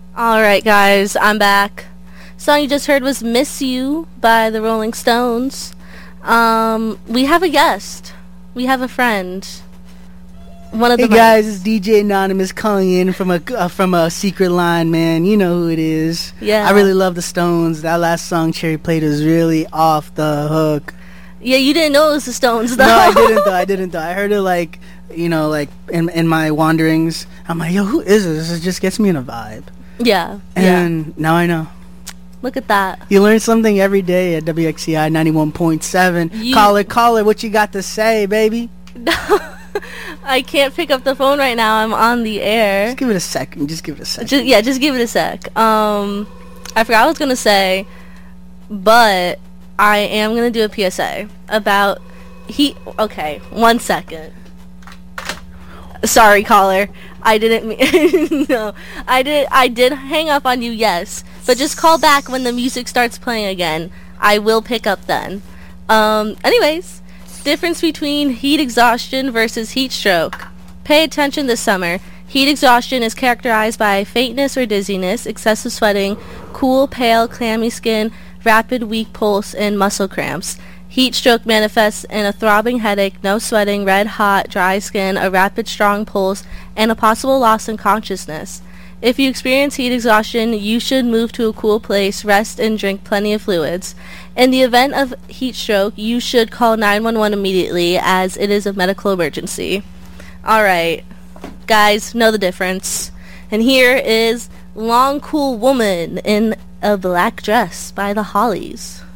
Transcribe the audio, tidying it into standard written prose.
Alright, guys, I'm back. Song you just heard was Miss You by the Rolling Stones. We have a guest. We have a friend. One of the Hey guys, it's DJ Anonymous calling in from a secret line, man. You know who it is. Yeah. I really love the Stones. That last song Cherry played was really off the hook. Yeah, you didn't know it was the Stones, though. No, I didn't though. I heard it like in my wanderings. I'm like, yo, who is this? It just gets me in a vibe. Yeah. And now I know. Look at that. You learn something every day at WXCI 91.7. Caller, what you got to say, baby? I can't pick up the phone right now. I'm on the air. Just give it a second. Just give it a second. Just give it a sec. I forgot what I was gonna say, but I am gonna do a PSA about Okay, 1 second. Sorry, caller. I didn't mean. No, I did hang up on you. Yes, but just call back when the music starts playing again. I will pick up then. Anyways, difference between heat exhaustion versus heat stroke. Pay attention this summer. Heat exhaustion is characterized by faintness or dizziness, excessive sweating, cool, pale, clammy skin, rapid, weak pulse, and muscle cramps. Heat stroke manifests in a throbbing headache, no sweating, red hot, dry skin, a rapid, strong pulse, and a possible loss in consciousness. If you experience heat exhaustion, you should move to a cool place, rest, and drink plenty of fluids. In the event of heat stroke, you should call 911 immediately, as it is a medical emergency. Alright, guys, know the difference. And here is Long Cool Woman in a Black Dress by the Hollies.